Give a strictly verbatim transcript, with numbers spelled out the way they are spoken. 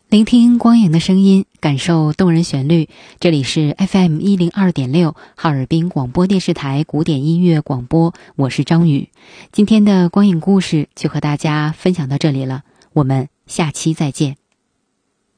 聆听光影的声音，感受动人旋律。这里是 F M 一零二点六 哈尔滨广播电视台古典音乐广播，我是张宇。今天的光影故事就和大家分享到这里了，我们下期再见。